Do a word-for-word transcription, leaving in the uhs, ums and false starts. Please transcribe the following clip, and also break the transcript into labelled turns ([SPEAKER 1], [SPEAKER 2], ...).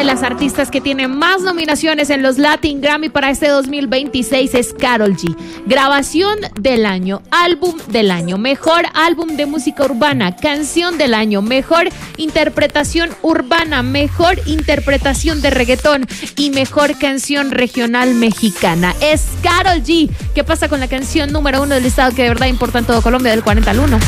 [SPEAKER 1] las artistas que tiene más nominaciones en los Latin Grammy para este dos mil veintiséis es Karol G. Grabación del año, álbum del año, mejor álbum de música urbana, canción del año, mejor interpretación urbana, mejor interpretación de reggaetón y mejor canción regional mexicana. Es Karol G. ¿Qué pasa con la canción número uno del listado que de verdad importa en todo Colombia del cuarenta al uno?